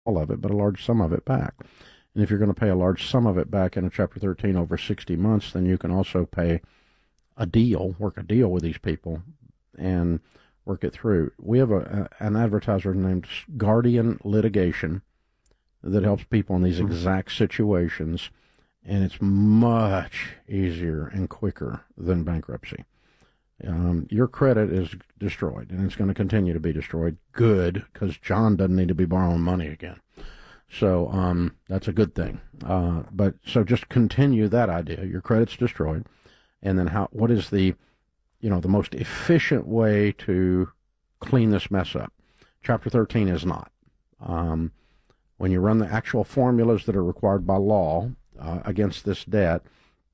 all of it, but a large sum of it back. And if you're going to pay a large sum of it back in a Chapter 13 over 60 months, then you can also work a deal with these people and work it through. We have an advertiser named Guardian Litigation that helps people in these exact situations, and it's much easier and quicker than bankruptcy. Your credit is destroyed, and it's going to continue to be destroyed. Good, because John doesn't need to be borrowing money again. So that's a good thing. But just continue that idea. Your credit's destroyed, and then what is the most efficient way to clean this mess up? Chapter 13 is not. When you run the actual formulas that are required by law against this debt,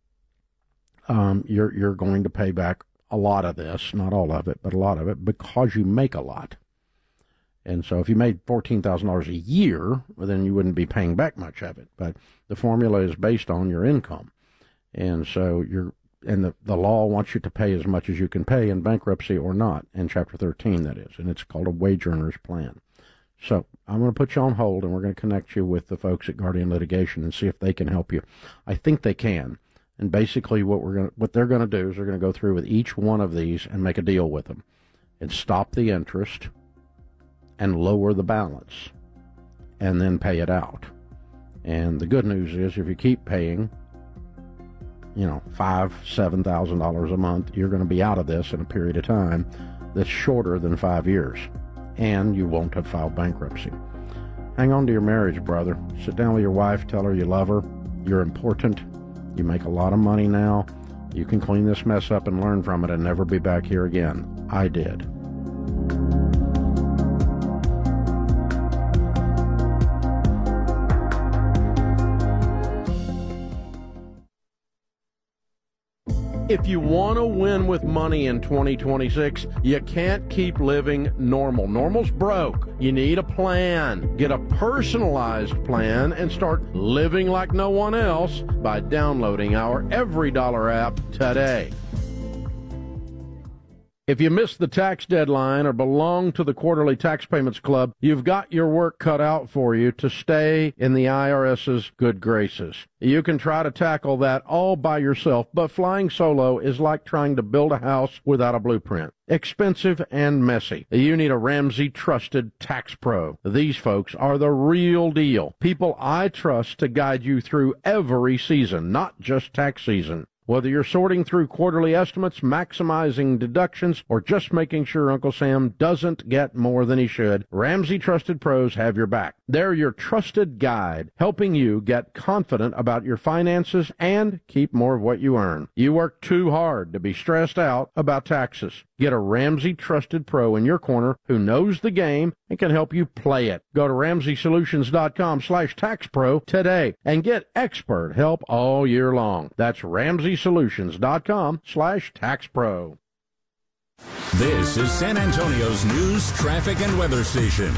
you're going to pay back a lot of this, not all of it, but a lot of it, because you make a lot. And so if you made $14,000 a year, well, then you wouldn't be paying back much of it. But the formula is based on your income. And so the law wants you to pay as much as you can pay in bankruptcy or not, in Chapter 13, that is. And it's called a wage earner's plan. So I'm going to put you on hold, and we're going to connect you with the folks at Guardian Litigation and see if they can help you. I think they can. And basically what they're going to do is they're going to go through with each one of these and make a deal with them and stop the interest and lower the balance and then pay it out. And the good news is if you keep paying, $5,000-$7,000 a month, you're going to be out of this in a period of time that's shorter than 5 years, and you won't have filed bankruptcy. Hang on to your marriage, brother. Sit down with your wife, tell her you love her, you're important. You make a lot of money now. You can clean this mess up and learn from it and never be back here again. I did. If you want to win with money in 2026, you can't keep living normal. Normal's broke. You need a plan. Get a personalized plan and start living like no one else by downloading our Every Dollar app today. If you missed the tax deadline or belong to the Quarterly Tax Payments Club, you've got your work cut out for you to stay in the IRS's good graces. You can try to tackle that all by yourself, but flying solo is like trying to build a house without a blueprint. Expensive and messy. You need a Ramsey Trusted Tax Pro. These folks are the real deal. People I trust to guide you through every season, not just tax season. Whether you're sorting through quarterly estimates, maximizing deductions, or just making sure Uncle Sam doesn't get more than he should, Ramsey Trusted Pros have your back. They're your trusted guide, helping you get confident about your finances and keep more of what you earn. You work too hard to be stressed out about taxes. Get a Ramsey Trusted Pro in your corner who knows the game and can help you play it. Go to RamseySolutions.com/TaxPro today and get expert help all year long. That's RamseySolutions.com/TaxPro. This is San Antonio's news, traffic, and weather station.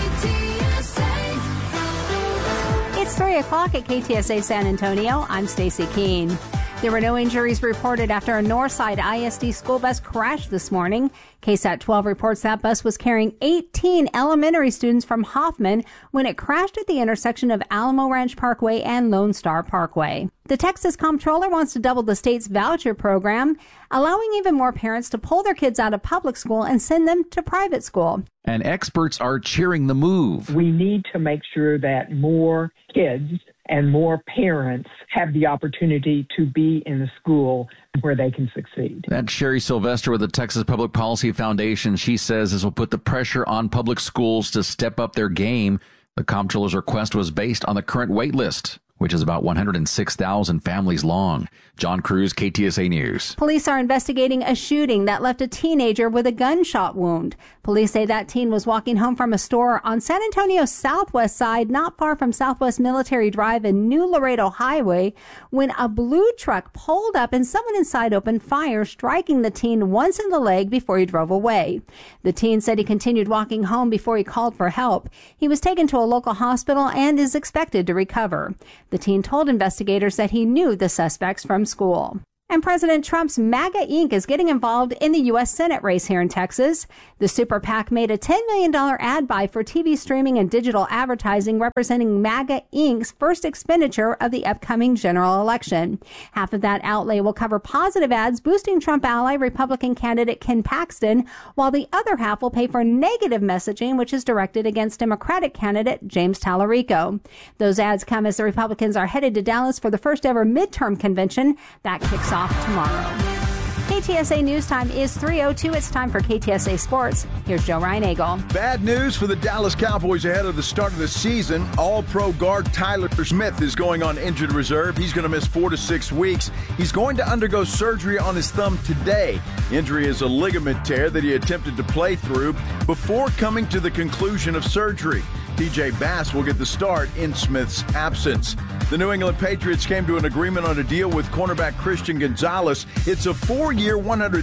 It's 3 o'clock at KTSA San Antonio. I'm Stacy Keene. There were no injuries reported after a Northside ISD school bus crashed this morning. KSAT 12 reports that bus was carrying 18 elementary students from Hoffman when it crashed at the intersection of Alamo Ranch Parkway and Lone Star Parkway. The Texas Comptroller wants to double the state's voucher program, allowing even more parents to pull their kids out of public school and send them to private school. And experts are cheering the move. We need to make sure that more kids and more parents have the opportunity to be in the school where they can succeed. That's Sherry Sylvester with the Texas Public Policy Foundation. She says this will put the pressure on public schools to step up their game. The comptroller's request was based on the current wait list, which is about 106,000 families long. John Cruz, KTSA News. Police are investigating a shooting that left a teenager with a gunshot wound. Police say that teen was walking home from a store on San Antonio's southwest side, not far from Southwest Military Drive and New Laredo Highway, when a blue truck pulled up and someone inside opened fire, striking the teen once in the leg before he drove away. The teen said he continued walking home before he called for help. He was taken to a local hospital and is expected to recover. The teen told investigators that he knew the suspects from school. And President Trump's MAGA Inc. is getting involved in the U.S. Senate race here in Texas. The Super PAC made a $10 million ad buy for TV streaming and digital advertising, representing MAGA Inc.'s first expenditure of the upcoming general election. Half of that outlay will cover positive ads boosting Trump ally Republican candidate Ken Paxton, while the other half will pay for negative messaging, which is directed against Democratic candidate James Tallarico. Those ads come as the Republicans are headed to Dallas for the first ever midterm convention that kicks off tomorrow. KTSA News Time is 3:02. It's time for KTSA Sports. Here's Joe Ryan-Eagle. Bad news for the Dallas Cowboys ahead of the start of the season. All-Pro guard Tyler Smith is going on injured reserve. He's going to miss 4 to 6 weeks. He's going to undergo surgery on his thumb today. Injury is a ligament tear that he attempted to play through before coming to the conclusion of surgery. TJ Bass will get the start in Smith's absence. The New England Patriots came to an agreement on a deal with cornerback Christian Gonzalez. It's a 4-year,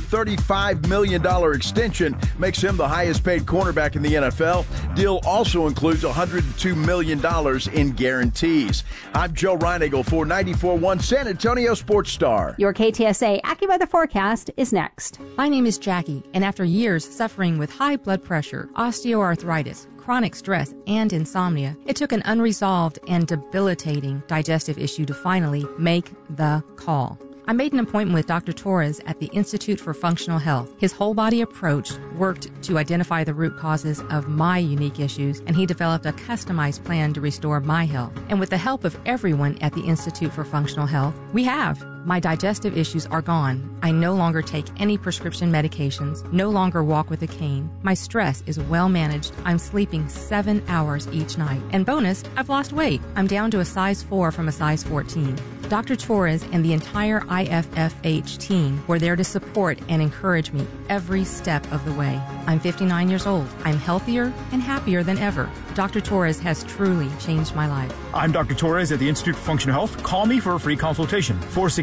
$135 million extension, makes him the highest-paid cornerback in the NFL. Deal also includes $102 million in guarantees. I'm Joe Ryan-Eagle for 94.1 San Antonio Sports Star. Your KTSA AccuWeather forecast is next. My name is Jackie, and after years suffering with high blood pressure, osteoarthritis, chronic stress, and insomnia, it took an unresolved and debilitating digestive issue to finally make the call. I made an appointment with Dr. Torres at the Institute for Functional Health. His whole body approach worked to identify the root causes of my unique issues, and he developed a customized plan to restore my health. And with the help of everyone at the Institute for Functional Health, we have. My digestive issues are gone. I no longer take any prescription medications, no longer walk with a cane. My stress is well managed. I'm sleeping 7 hours each night. And bonus, I've lost weight. I'm down to a size 4 from a size 14. Dr. Torres and the entire IFFH team were there to support and encourage me every step of the way. I'm 59 years old. I'm healthier and happier than ever. Dr. Torres has truly changed my life. I'm Dr. Torres at the Institute for Functional Health. Call me for a free consultation,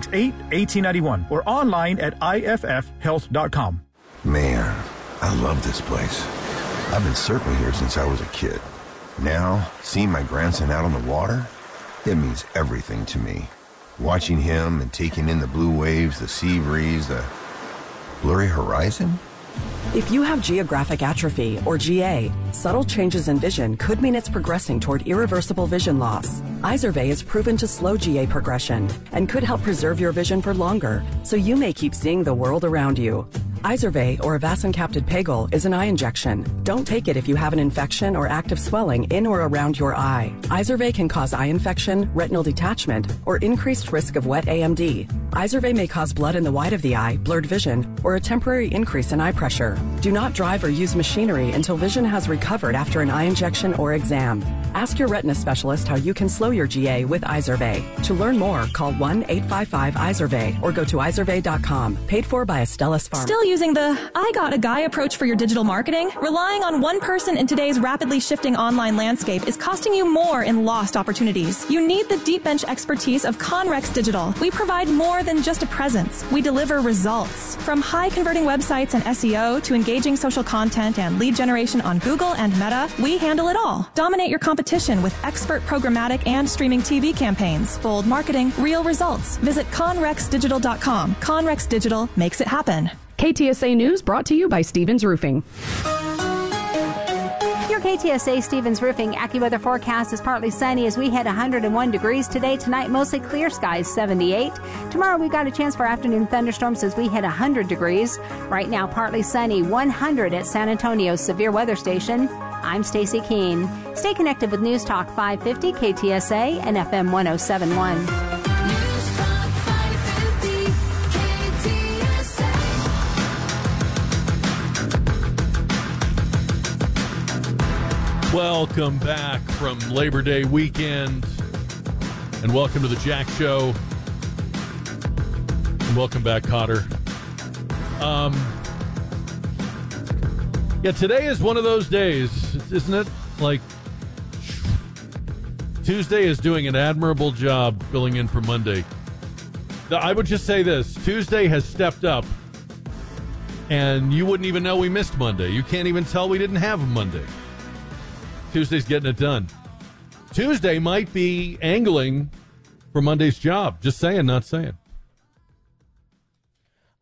468-1891, or online at iffhealth.com. Man, I love this place. I've been surfing here since I was a kid. Now, seeing my grandson out on the water, it means everything to me. Watching him and taking in the blue waves, the sea breeze, the blurry horizon. If you have geographic atrophy, or GA, subtle changes in vision could mean it's progressing toward irreversible vision loss. Izervay is proven to slow GA progression and could help preserve your vision for longer, so you may keep seeing the world around you. Izervay, or avacincaptad pegol, is an eye injection. Don't take it if you have an infection or active swelling in or around your eye. Izervay can cause eye infection, retinal detachment, or increased risk of wet AMD. Izervay may cause blood in the white of the eye, blurred vision, or a temporary increase in eye pressure. Do not drive or use machinery until vision has recovered after an eye injection or exam. Ask your retina specialist how you can slow your GA with Izervay. To learn more, call 1-855-IZERVAY or go to izervay.com. Paid for by Astellas Pharma. Still using the I got a guy approach for your digital marketing? Relying on one person in today's rapidly shifting online landscape is costing you more in lost opportunities. You need the deep bench expertise of Conrex Digital. We provide more than just a presence. We deliver results. From high converting websites and SEO to engaging social content and lead generation on Google and Meta, we handle it all. Dominate your competition with expert programmatic and streaming TV campaigns. Bold marketing, real results. Visit conrexdigital.com. Conrex Digital makes it happen. KTSA News brought to you by Stevens Roofing. Your KTSA Stevens Roofing AccuWeather forecast is partly sunny as we hit 101 degrees today. Tonight, mostly clear skies, 78. Tomorrow, we've got a chance for afternoon thunderstorms as we hit 100 degrees. Right now, partly sunny, 100 at San Antonio's severe weather station. I'm Stacy Keene. Stay connected with News Talk 550 KTSA and FM 107.1. Welcome back from Labor Day weekend, and welcome to the Jack Show. And welcome back, Cotter. Yeah, today is one of those days, isn't it? Like, Tuesday is doing an admirable job filling in for Monday. I would just say this. Tuesday has stepped up, and you wouldn't even know we missed Monday. You can't even tell we didn't have a Monday. Tuesday's getting it done. Tuesday might be angling for Monday's job. Just saying, not saying.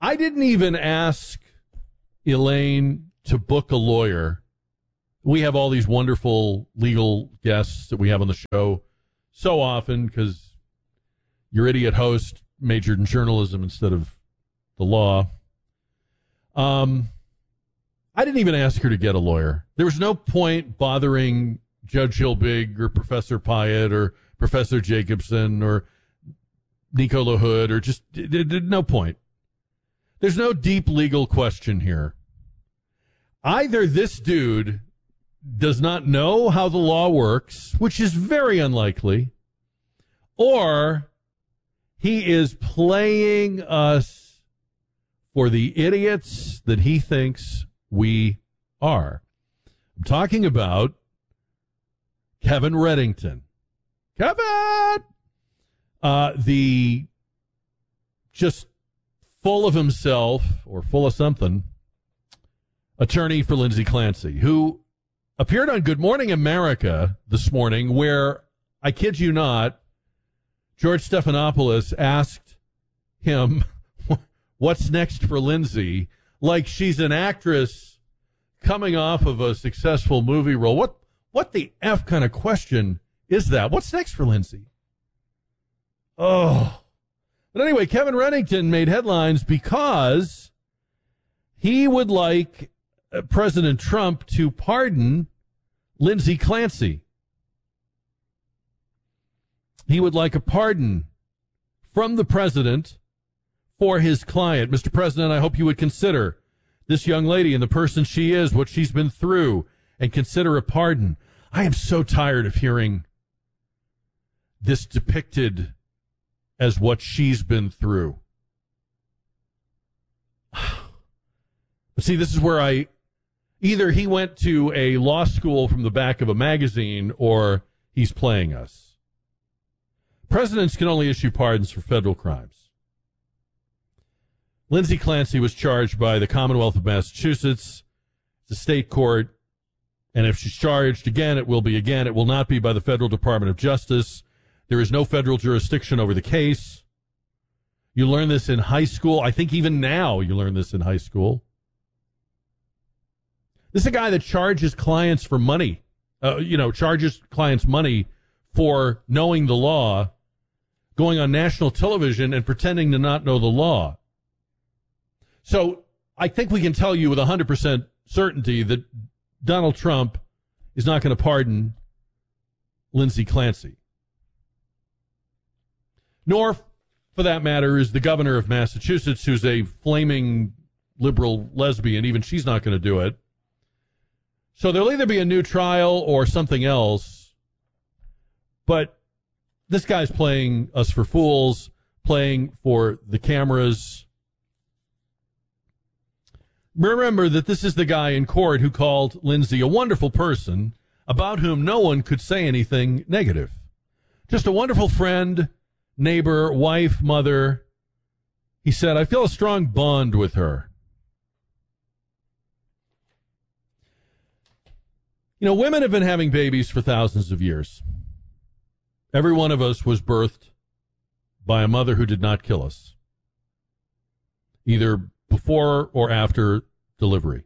I didn't even ask Elaine to book a lawyer. We have all these wonderful legal guests that we have on the show so often because your idiot host majored in journalism instead of the law. I didn't even ask her to get a lawyer. There was no point bothering Judge Hilbig or Professor Pyatt or Professor Jacobson or Nico LaHood or just no point. There's no deep legal question here. Either this dude does not know how the law works, which is very unlikely, or he is playing us for the idiots that he thinks we are. I'm talking about Kevin Reddington. Kevin! The just full of himself, or full of something, attorney for Lindsay Clancy, who appeared on Good Morning America this morning, where, I kid you not, George Stephanopoulos asked him, what's next for Lindsay? Like she's an actress coming off of a successful movie role. What the F kind of question is that? What's next for Lindsay? Oh. But anyway, Kevin Reddington made headlines because he would like President Trump to pardon Lindsay Clancy. He would like a pardon from the president for his client. Mr. President, I hope you would consider this young lady and the person she is, what she's been through, and consider a pardon. I am so tired of hearing this depicted as what she's been through. But see, this is where either he went to a law school from the back of a magazine or he's playing us. Presidents can only issue pardons for federal crimes. Lindsay Clancy was charged by the Commonwealth of Massachusetts, the state court, and if she's charged again, it will be again. It will not be by the Federal Department of Justice. There is no federal jurisdiction over the case. You learn this in high school. I think even now you learn this in high school. This is a guy that charges clients for money, charges clients money for knowing the law, going on national television and pretending to not know the law. So I think we can tell you with 100% certainty that Donald Trump is not going to pardon Lindsay Clancy. Nor, for that matter, is the governor of Massachusetts, who's a flaming liberal lesbian. Even she's not going to do it. So there'll either be a new trial or something else. But this guy's playing us for fools, playing for the cameras. Remember that this is the guy in court who called Lindsay a wonderful person about whom no one could say anything negative. Just a wonderful friend, neighbor, wife, mother. He said, I feel a strong bond with her. You know, women have been having babies for thousands of years. Every one of us was birthed by a mother who did not kill us, either before or after delivery.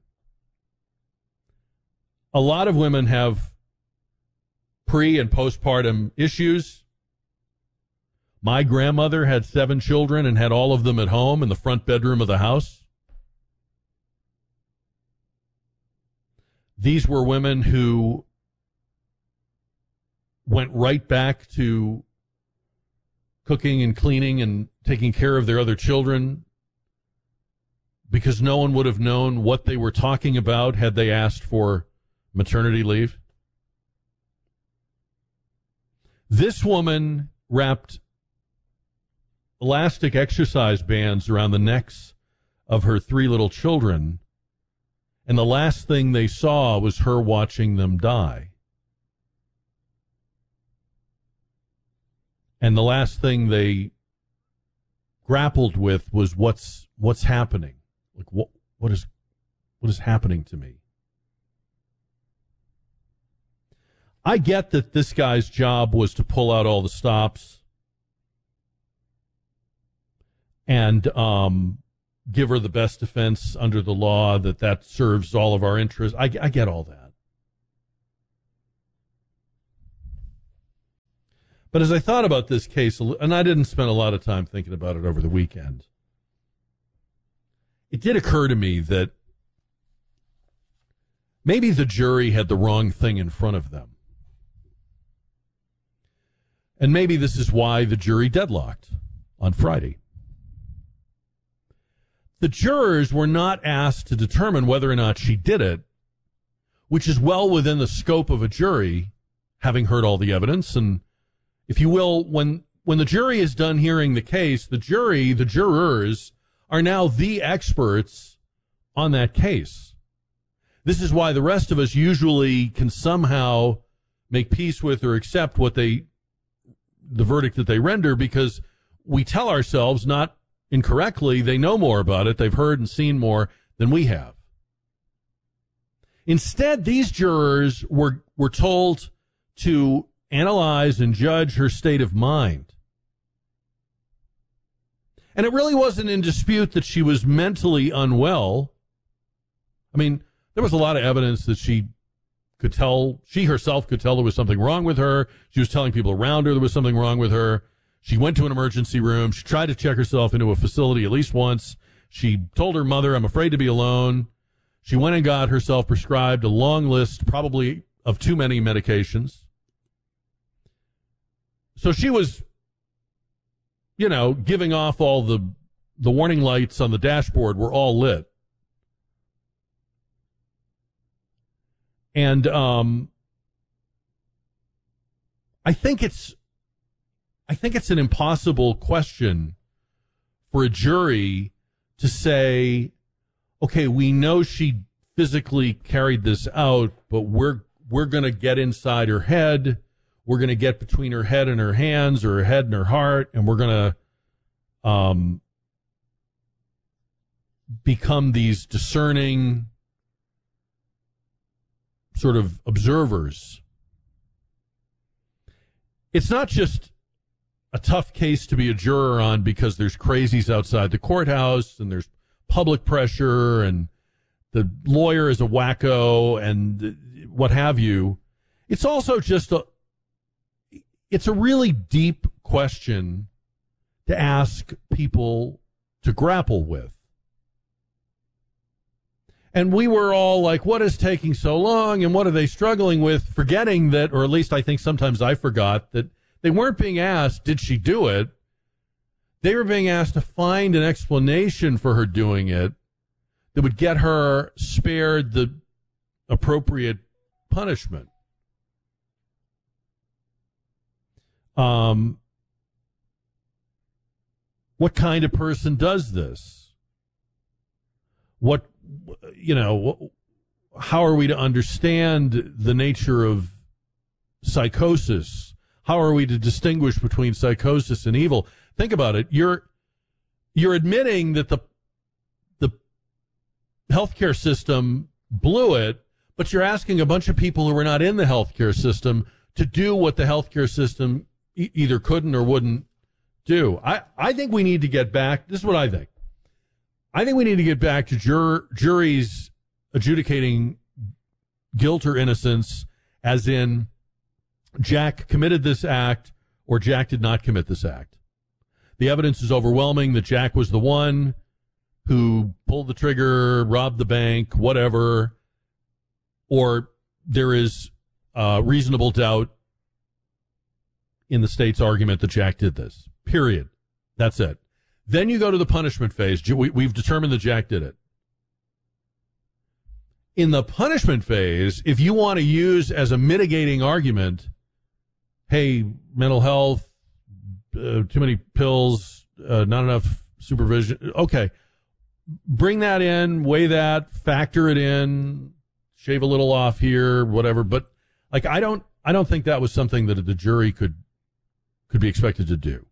A lot of women have pre- and postpartum issues. My grandmother had 7 children and had all of them at home in the front bedroom of the house. These were women who went right back to cooking and cleaning and taking care of their other children because no one would have known what they were talking about had they asked for maternity leave. This woman wrapped elastic exercise bands around the necks of her 3 little children, and the last thing they saw was her watching them die. And the last thing they grappled with was what's happening. Like what is happening to me? I get that this guy's job was to pull out all the stops and give her the best defense under the law, that serves all of our interests. I get all that. But as I thought about this case, and I didn't spend a lot of time thinking about it over the weekend, it did occur to me that maybe the jury had the wrong thing in front of them. And maybe this is why the jury deadlocked on Friday. The jurors were not asked to determine whether or not she did it, which is well within the scope of a jury, having heard all the evidence. And if you will, when the jury is done hearing the case, the jurors are now the experts on that case. This is why the rest of us usually can somehow make peace with or accept the verdict that they render, because we tell ourselves, not incorrectly, they know more about it, they've heard and seen more than we have. Instead, these jurors were told to analyze and judge her state of mind. And it really wasn't in dispute that she was mentally unwell. I mean, there was a lot of evidence that she herself could tell there was something wrong with her. She was telling people around her there was something wrong with her. She went to an emergency room. She tried to check herself into a facility at least once. She told her mother, "I'm afraid to be alone." She went and got herself prescribed a long list, probably of too many medications. So she was, giving off all the warning lights on the dashboard were all lit. And I think it's an impossible question for a jury to say, okay, we know she physically carried this out, but we're going to get inside her head. We're going to get between her head and her hands, or her head and her heart, and we're going to become these discerning sort of observers. It's not just a tough case to be a juror on because there's crazies outside the courthouse and there's public pressure and the lawyer is a wacko and what have you. It's also just it's a really deep question to ask people to grapple with. And we were all like, what is taking so long and what are they struggling with? Forgetting that, or at least I think sometimes I forgot, that they weren't being asked, did she do it? They were being asked to find an explanation for her doing it that would get her spared the appropriate punishment. What kind of person does this? How are we to understand the nature of psychosis? How are we to distinguish between psychosis and evil? Think about it. You're admitting that the healthcare system blew it, but you're asking a bunch of people who are not in the healthcare system to do what the healthcare system either couldn't or wouldn't do. I think we need to get back. This is what I think. I think we need to get back to juries adjudicating guilt or innocence, as in Jack committed this act or Jack did not commit this act. The evidence is overwhelming that Jack was the one who pulled the trigger, robbed the bank, whatever, or there is reasonable doubt in the state's argument that Jack did this. Period. That's it. Then you go to the punishment phase. We've determined that Jack did it. In the punishment phase, if you want to use as a mitigating argument, hey, mental health, too many pills, not enough supervision, okay, bring that in, weigh that, factor it in, shave a little off here, whatever. But like, I don't think that was something that the jury could be expected to do.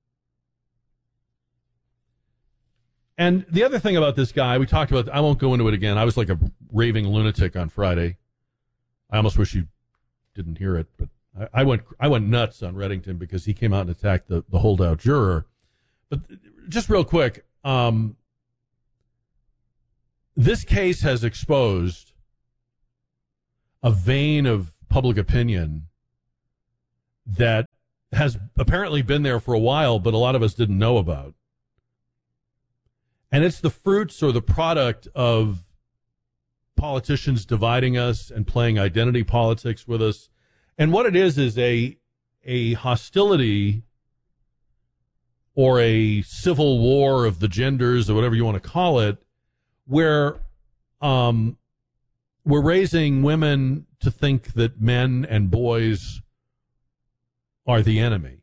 And the other thing about this guy, we talked about, I won't go into it again. I was like a raving lunatic on Friday. I almost wish you didn't hear it, but I went nuts on Reddington because he came out and attacked the holdout juror. But just real quick, This case has exposed a vein of public opinion that has apparently been there for a while, but a lot of us didn't know about. And it's the fruits or the product of politicians dividing us and playing identity politics with us. And what it is a hostility or a civil war of the genders or whatever you want to call it, where we're raising women to think that men and boys are the enemy.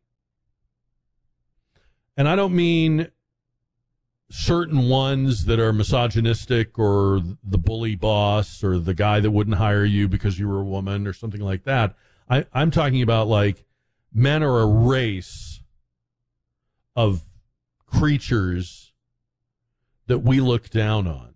And I don't mean certain ones that are misogynistic or the bully boss or the guy that wouldn't hire you because you were a woman or something like that. I'm talking about like men are a race of creatures that we look down on.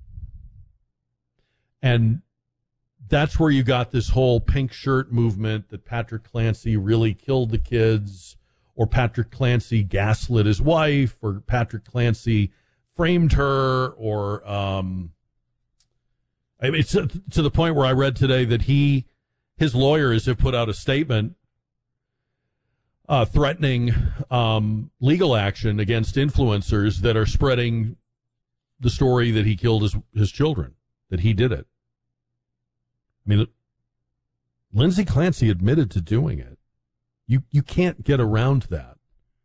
And that's where you got this whole pink shirt movement that Patrick Clancy really killed the kids, or Patrick Clancy gaslit his wife, or Patrick Clancy framed her, or it's to the point where I read today that his lawyers have put out a statement threatening legal action against influencers that are spreading the story that he killed his children, that he did it. I mean, Lindsay Clancy admitted to doing it. You can't get around that.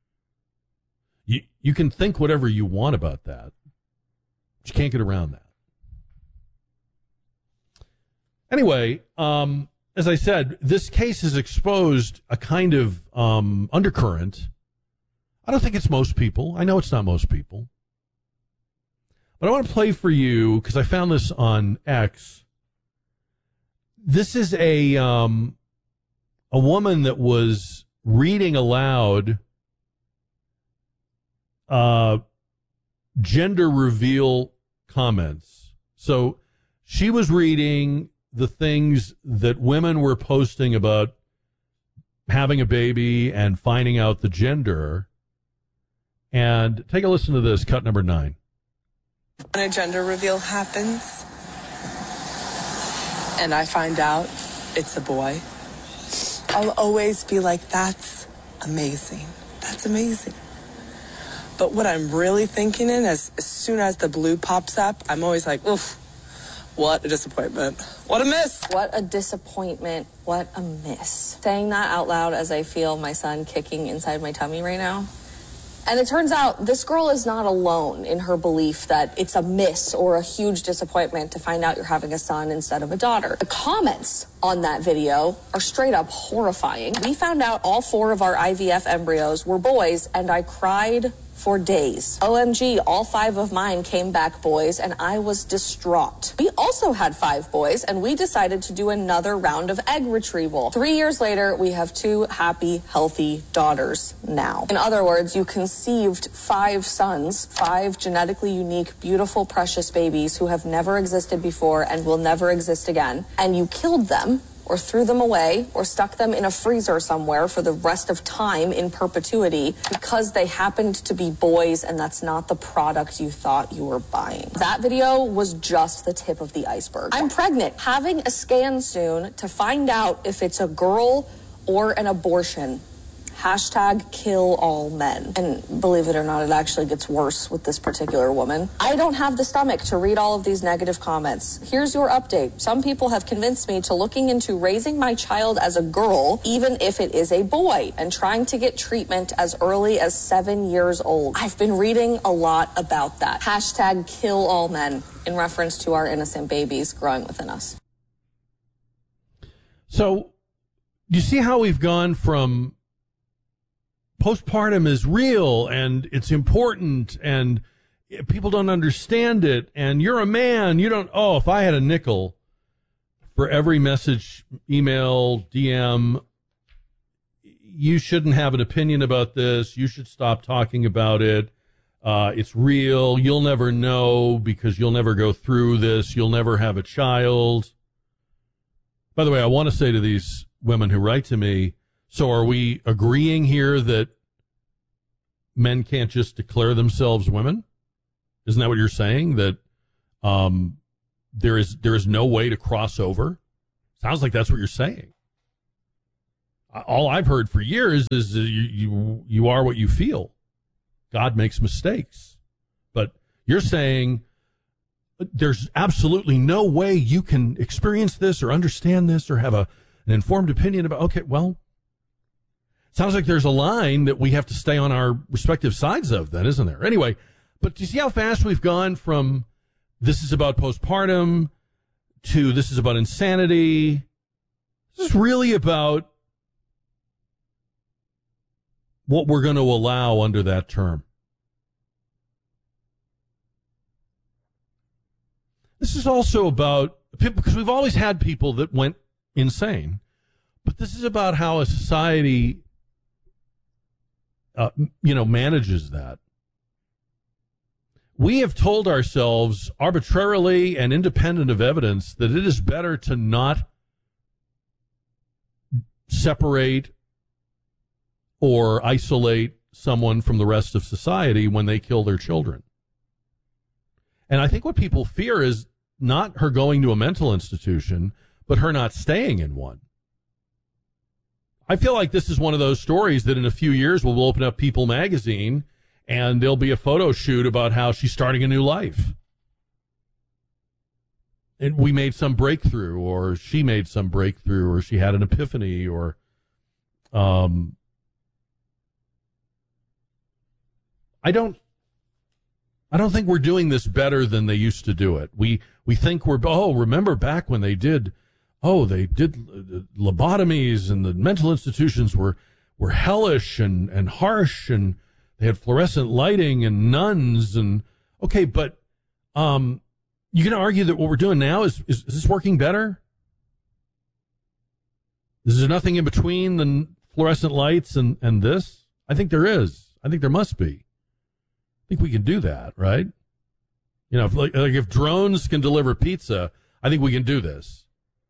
You can think whatever you want about that, but you can't get around that. Anyway, as I said, this case has exposed a kind of undercurrent. I don't think it's most people. I know it's not most people. But I want to play for you, because I found this on X. This is a woman that was reading aloud gender reveal comments. So she was reading the things that women were posting about having a baby and finding out the gender. And take a listen to this, cut number 9. When a gender reveal happens and I find out it's a boy, I'll always be like, that's amazing. That's amazing. But what I'm really thinking in is, as soon as the blue pops up, I'm always like, oof, what a disappointment. What a miss. What a disappointment. What a miss. Saying that out loud as I feel my son kicking inside my tummy right now. And it turns out this girl is not alone in her belief that it's a miss or a huge disappointment to find out you're having a son instead of a daughter. The comments on that video are straight up horrifying. We found out all 4 of our IVF embryos were boys, and I cried for days. OMG, all 5 of mine came back boys, and I was distraught. We also had 5 boys, and we decided to do another round of egg retrieval. 3 years later, we have 2 happy, healthy daughters now. In other words, you conceived 5 sons, 5 genetically unique, beautiful, precious babies who have never existed before and will never exist again, and you killed them, or threw them away, or stuck them in a freezer somewhere for the rest of time in perpetuity because they happened to be boys and that's not the product you thought you were buying. That video was just the tip of the iceberg. I'm pregnant, having a scan soon to find out if it's a girl or an abortion. Hashtag kill all men. And believe it or not, it actually gets worse with this particular woman. I don't have the stomach to read all of these negative comments. Here's your update. Some people have convinced me to looking into raising my child as a girl, even if it is a boy, and trying to get treatment as early as 7 years old. I've been reading a lot about that. Hashtag kill all men, in reference to our innocent babies growing within us. So, you see how we've gone from postpartum is real and it's important and people don't understand it and you're a man, you don't, if I had a nickel for every message, email, DM, you shouldn't have an opinion about this, you should stop talking about it, it's real, you'll never know because you'll never go through this, you'll never have a child. By the way, I want to say to these women who write to me, so are we agreeing here that men can't just declare themselves women? Isn't that what you're saying? That There is no way to cross over. Sounds like that's what you're saying. All I've heard for years is you are what you feel. God makes mistakes. But you're saying there's absolutely no way you can experience this or understand this or have an informed opinion about, okay, well, sounds like there's a line that we have to stay on our respective sides of then, isn't there? Anyway, but do you see how fast we've gone from this is about postpartum to this is about insanity? This is really about what we're going to allow under that term. This is also about people, because we've always had people that went insane, but this is about how a society, manages that. We have told ourselves arbitrarily and independent of evidence that it is better to not separate or isolate someone from the rest of society when they kill their children. And I think what people fear is not her going to a mental institution, but her not staying in one. I feel like this is one of those stories that in a few years we'll open up People magazine and there'll be a photo shoot about how she's starting a new life. And we made some breakthrough, or she made some breakthrough, or she had an epiphany, or I don't think we're doing this better than they used to do it. We think remember back when they did lobotomies and the mental institutions were hellish and harsh, and they had fluorescent lighting and nuns, and okay, but you can argue that what we're doing now is this working better? Is there nothing in between the fluorescent lights and this? I think there is. I think there must be. I think we can do that, right? If drones can deliver pizza, I think we can do this.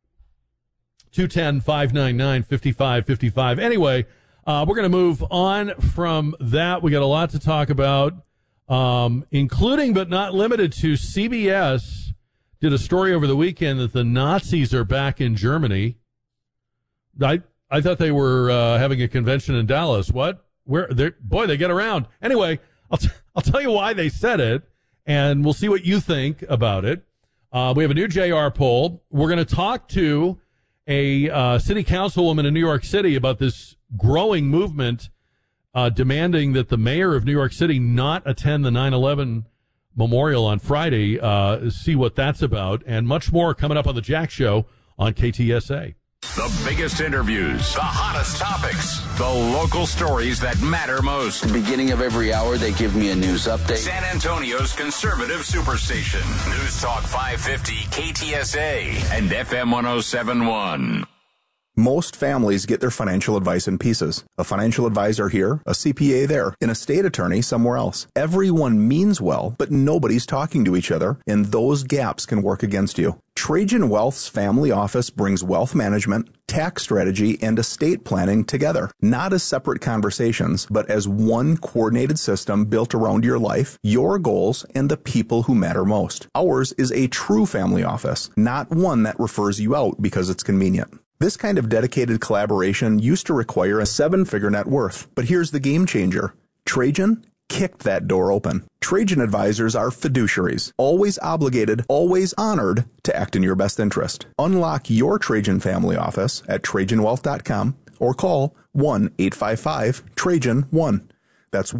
210-599-5555. Anyway, we're going to move on from that. We got a lot to talk about, including but not limited to CBS did a story over the weekend that the Nazis are back in Germany. I thought they were having a convention in Dallas. What? They get around. Anyway, I'll tell you why they said it, and we'll see what you think about it. We have a new JR poll. We're going to talk to a city councilwoman in New York City about this growing movement demanding that the mayor of New York City not attend the 9/11 memorial on Friday. See what that's about, and much more coming up on the Jack Show on KTSA. The biggest interviews, the hottest topics, the local stories that matter most. At the beginning of every hour, they give me a news update. San Antonio's conservative superstation. News Talk 550 KTSA and FM 107.1. Most families get their financial advice in pieces. A financial advisor here, a CPA there, an estate attorney somewhere else. Everyone means well, but nobody's talking to each other, and those gaps can work against you. Trajan Wealth's family office brings wealth management, tax strategy, and estate planning together, not as separate conversations, but as one coordinated system built around your life, your goals, and the people who matter most. Ours is a true family office, not one that refers you out because it's convenient. This kind of dedicated collaboration used to require a 7-figure net worth, but here's the game changer. Trajan kicked that door open. Trajan advisors are fiduciaries, always obligated, always honored to act in your best interest. Unlock your Trajan family office at TrajanWealth.com or call 1-855-TRAJAN-1. That's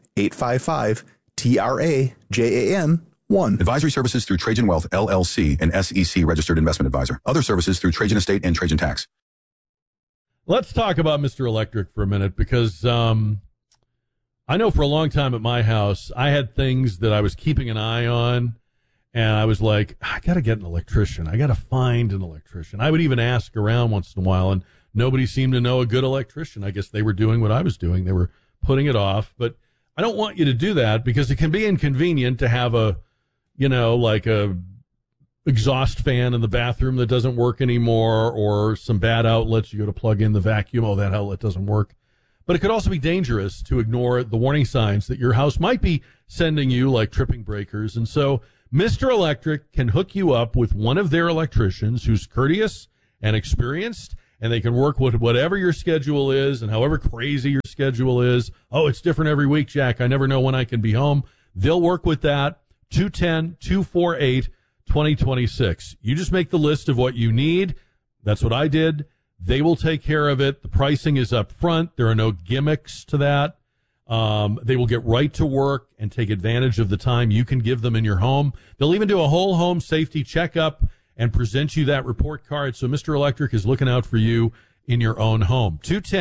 1-855-TRAJAN-1. Advisory services through Trajan Wealth, LLC, an SEC registered investment advisor. Other services through Trajan Estate and Trajan Tax. Let's talk about Mr. Electric for a minute, because I know for a long time at my house, I had things that I was keeping an eye on, and I was like, I got to get an electrician. I got to find an electrician. I would even ask around once in a while, and nobody seemed to know a good electrician. I guess they were doing what I was doing. They were putting it off, but I don't want you to do that, because it can be inconvenient to have like a exhaust fan in the bathroom that doesn't work anymore, or some bad outlets. You go to plug in the vacuum. Oh, that outlet doesn't work. But it could also be dangerous to ignore the warning signs that your house might be sending you, like tripping breakers. And so Mr. Electric can hook you up with one of their electricians who's courteous and experienced, and they can work with whatever your schedule is and however crazy your schedule is. Oh, it's different every week, Jack. I never know when I can be home. They'll work with that. 210-248-2026. You just make the list of what you need. That's what I did. They will take care of it. The pricing is up front. There are no gimmicks to that. They will get right to work and take advantage of the time you can give them in your home. They'll even do a whole home safety checkup and present you that report card. So Mr. Electric is looking out for you in your own home.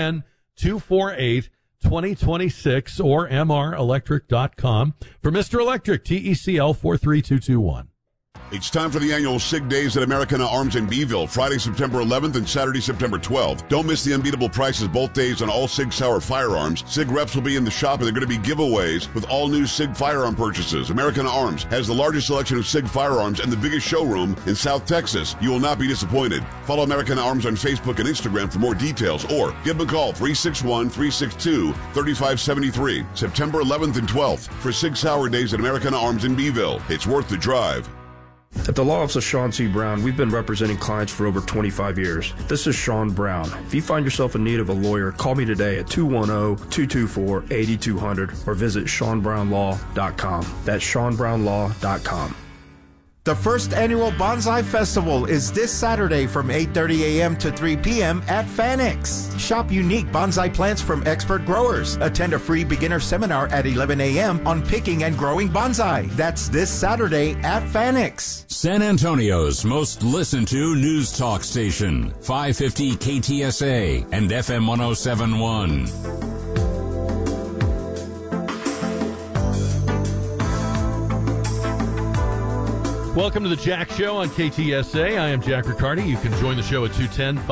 210-248-2026 or mrelectric.com. For Mr. Electric, TECL 43221. It's time for the annual SIG Days at Americana Arms in Beeville, Friday, September 11th and Saturday, September 12th. Don't miss the unbeatable prices both days on all SIG Sauer firearms. SIG reps will be in the shop, and they're going to be giveaways with all new SIG firearm purchases. Americana Arms has the largest selection of SIG firearms and the biggest showroom in South Texas. You will not be disappointed. Follow Americana Arms on Facebook and Instagram for more details, or give them a call, 361-362-3573. September 11th and 12th for SIG Sauer Days at Americana Arms in Beeville. It's worth the drive. At the Law Office of Sean C. Brown, we've been representing clients for over 25 years. This is Sean Brown. If you find yourself in need of a lawyer, call me today at 210-224-8200 or visit SeanBrownLaw.com. That's SeanBrownLaw.com. The first annual Bonsai Festival is this Saturday from 8:30 a.m. to 3 p.m. at Fanix. Shop unique bonsai plants from expert growers. Attend a free beginner seminar at 11 a.m. on picking and growing bonsai. That's this Saturday at Fanix. San Antonio's most listened to news talk station, 550 KTSA and FM 1071. Welcome to the Jack Show on KTSA. I am Jack Riccardi. You can join the show at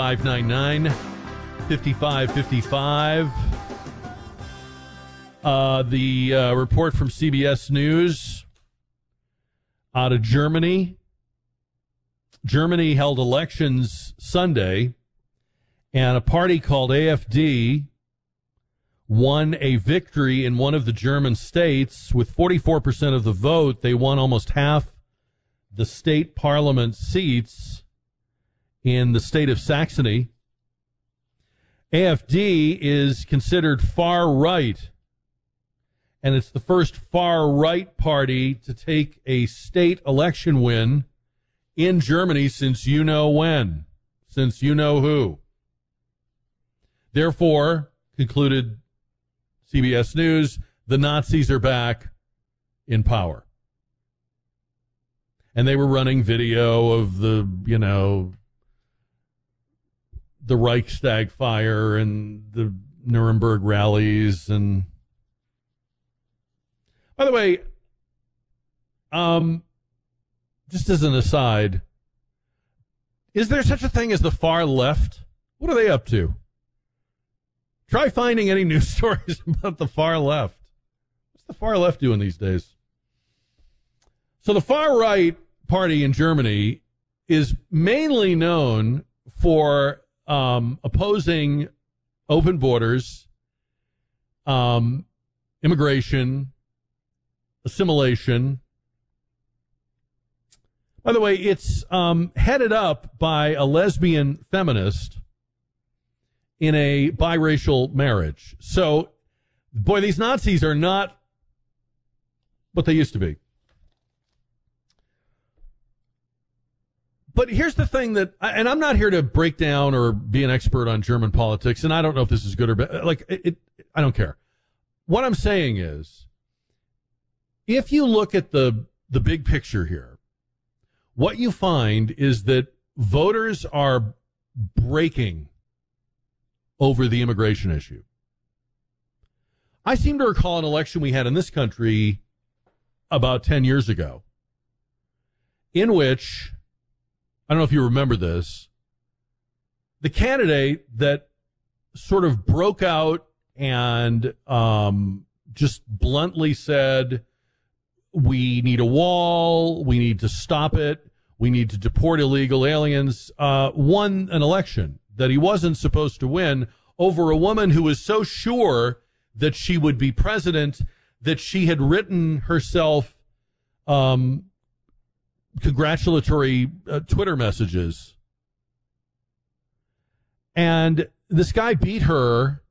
210-599-5555. The report from CBS News out of Germany. Germany held elections Sunday, and a party called AfD won a victory in one of the German states. With 44% of the vote, they won almost half the state parliament seats in the state of Saxony. AfD is considered far right, and it's the first far right party to take a state election win in Germany since you know when, since you know who. Therefore, concluded CBS News, the Nazis are back in power. And they were running video of the Reichstag fire and the Nuremberg rallies. And by the way, just as an aside, is there such a thing as the far left? What are they up to? Try finding any news stories about the far left. What's the far left doing these days? So the far right party in Germany is mainly known for opposing open borders, immigration, assimilation. By the way, it's headed up by a lesbian feminist in a biracial marriage. So, boy, these Nazis are not what they used to be. But here's the thing that, and I'm not here to break down or be an expert on German politics, and I don't know if this is good or bad. I don't care. What I'm saying is, if you look at the big picture here, what you find is that voters are breaking over the immigration issue. I seem to recall an election we had in this country about 10 years ago, in which, I don't know if you remember this, the candidate that sort of broke out and just bluntly said, we need a wall, we need to stop it, we need to deport illegal aliens, won an election that he wasn't supposed to win over a woman who was so sure that she would be president that she had written herself congratulatory Twitter messages. And this guy beat her